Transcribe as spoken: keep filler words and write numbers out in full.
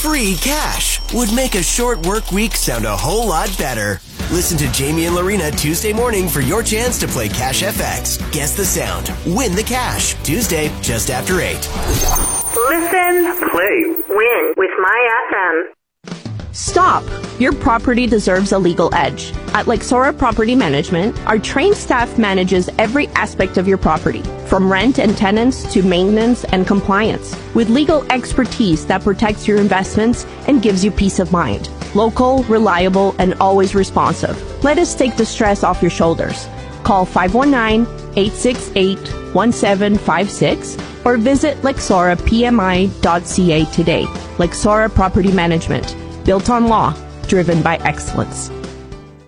Free cash would make a short work week sound a whole lot better. Listen to Jamie and Lorena Tuesday morning for your chance to play Cash F X. Guess the sound. Win the cash. Tuesday, just after eight. Listen, play, win with My F M. Stop! Your property deserves a legal edge. At Lexora Property Management, our trained staff manages every aspect of your property, from rent and tenants to maintenance and compliance, with legal expertise that protects your investments and gives you peace of mind. Local, reliable, and always responsive. Let us take the stress off your shoulders. Call five one nine, eight six eight, one seven five six or visit lexora p m i dot c a today. Lexora Property Management. Built on law, driven by excellence.